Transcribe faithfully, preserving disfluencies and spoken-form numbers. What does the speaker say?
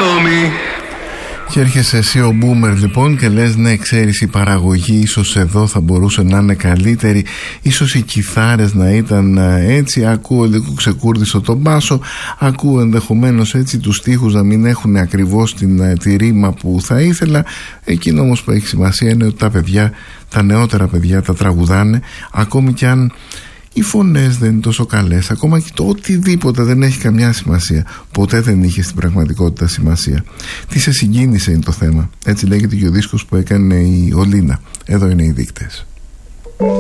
ακόμη. Και έρχεσαι εσύ ο Boomer λοιπόν και λες ναι, ξέρεις, η παραγωγή ίσως εδώ θα μπορούσε να είναι καλύτερη, ίσως οι κιθάρες να ήταν έτσι, ακούω λίγο ξεκούρδισο τον μπάσο, ακούω ενδεχομένως έτσι τους στίχους να μην έχουν ακριβώς την, τη ρήμα που θα ήθελα. Εκείνο όμως που έχει σημασία είναι ότι τα παιδιά, τα νεότερα παιδιά τα τραγουδάνε, ακόμη κι αν οι φωνές δεν είναι τόσο καλές, ακόμα και το οτιδήποτε δεν έχει καμιά σημασία. Ποτέ δεν είχε στην πραγματικότητα σημασία. Τι σε συγκίνησε είναι το θέμα. Έτσι λέγεται και ο δίσκος που έκανε η Ολίνα. Εδώ είναι οι δείκτες.